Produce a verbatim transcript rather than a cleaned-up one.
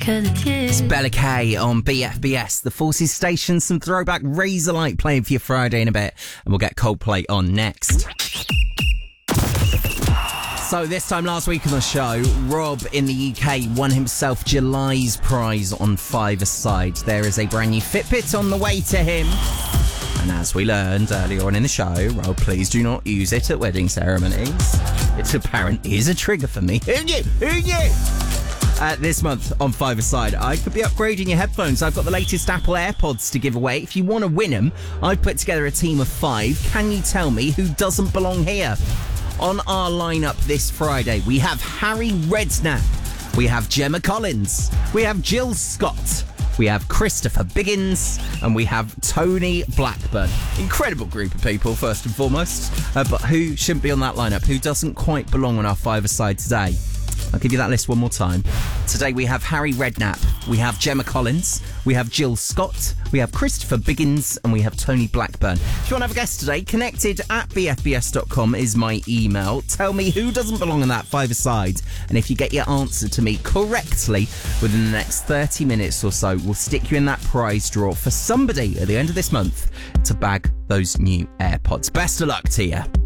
It's Bella K on B F B S, the Forces Station, some throwback Razorlight playing for your Friday in a bit, and we'll get Coldplay on next. So this time last week on the show, Rob in the U K won himself July's prize on Five-A-Side. There is a brand new Fitbit on the way to him. And as we learned earlier on in the show, Rob, please do not use it at wedding ceremonies. It apparently is a trigger for me. Who knew? Who knew? Uh, this month on Five-A-Side, I could be upgrading your headphones. I've got the latest Apple AirPods to give away. If you want to win them, I've put together a team of five. Can you tell me who doesn't belong here? On our lineup this Friday, we have Harry Redknapp, we have Gemma Collins, we have Jill Scott, we have Christopher Biggins, and we have Tony Blackburn. Incredible group of people, first and foremost. Uh, but who shouldn't be on that lineup? Who doesn't quite belong on our Five-A-Side today? I'll give you that list one more time. Today we have Harry Redknapp, we have Gemma Collins, we have Jill Scott, we have Christopher Biggins, and we have Tony Blackburn. If you want to have a guest today, connected at b f b s dot com is my email. Tell me who doesn't belong on that Five-A-Side, and if you get your answer to me correctly within the next thirty minutes or so, we'll stick you in that prize draw for somebody at the end of this month to bag those new AirPods. Best of luck to you.